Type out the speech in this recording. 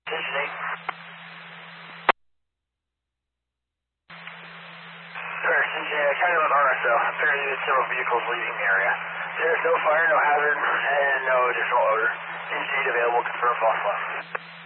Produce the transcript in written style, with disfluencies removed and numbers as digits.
Station 8. Sir, County 11 RSO. Apparently there's several vehicles leaving the area. There's no fire, no hazard, and no additional odor. Engine available, confirm false left.